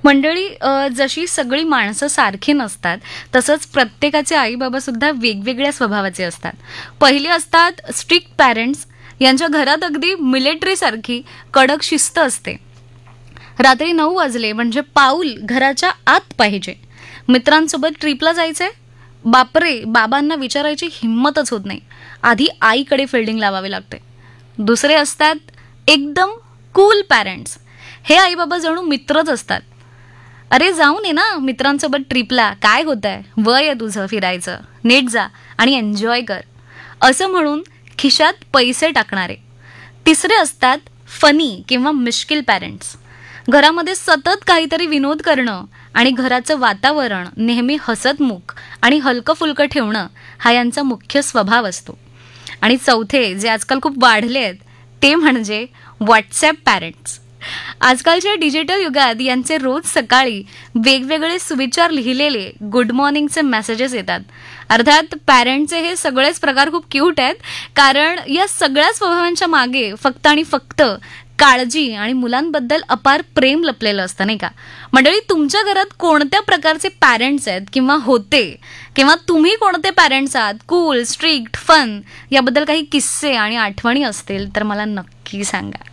मंडळी, जशी सगळी माणसं सारखी नसतात तसंच प्रत्येकाचे आई बाबा सुद्धा वेगवेगळ्या स्वभावाचे असतात. पहिली असतात स्ट्रिक्ट पॅरेंट्स. यांच्या घरात अगदी मिलिटरी सारखी कडक शिस्त असते. रात्री 9 वाजले म्हणजे पाऊल घराच्या आत पाहिजे. मित्रांसोबत ट्रिपला जायचंय, बापरे, बाबांना विचारायची हिंमतच होत नाही. आधी आईकडे फिल्डिंग लावावी लागते. दुसरे असतात एकदम कूल पॅरेंट्स. हे आई बाबा जणू मित्रच असतात. अरे जाऊन ये ना मित्रांसोबत ट्रिपला, काय होत आहे, वय आहे तुझं फिरायचं, नीट जा आणि एन्जॉय कर, असं म्हणून खिशात पैसे टाकणारे. तिसरे असतात फनी किंवा मिश्किल पॅरेंट्स. घरामध्ये सतत काहीतरी विनोद करणं आणि घराचं वातावरण नेहमी हसतमुख आणि हलकं फुलकं ठेवणं हा यांचा मुख्य स्वभाव असतो. आणि चौथे, जे आजकाल खूप वाढले आहेत, ते म्हणजे व्हॉट्सॲप पॅरेंट्स. आजकालच्या डिजिटल युगात यांचे रोज सकाळी वेगवेगळे सुविचार लिहिलेले गुड मॉर्निंगचे मेसेजेस येतात. अर्थात पॅरेंटचे हे सगळेच प्रकार खूप क्यूट आहेत, कारण या सगळ्या स्वभावांच्या मागे फक्त आणि फक्त काळजी आणि मुलांबद्दल अपार प्रेम लपलेलं असतं, नाही का? मंडळी, तुमच्या घरात कोणत्या प्रकारचे पॅरेंट्स आहेत किंवा होते, किंवा तुम्ही कोणते पॅरेंट्स आहात, कूल, स्ट्रिक्ट, फन, याबद्दल काही किस्से आणि आठवणी असतील तर मला नक्की सांगा.